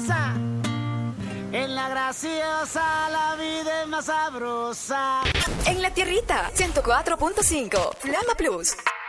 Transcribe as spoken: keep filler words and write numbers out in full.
graciosa. En la graciosa la vida es más sabrosa. En la tierrita, ciento cuatro punto cinco, Flama Plus.